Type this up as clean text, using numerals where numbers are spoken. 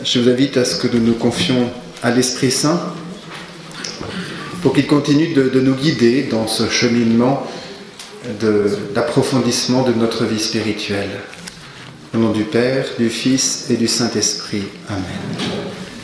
je vous invite à ce que nous nous confions à l'Esprit Saint pour qu'il continue de nous guider dans ce cheminement d'approfondissement de notre vie spirituelle. Au nom du Père, du Fils et du Saint-Esprit. Amen.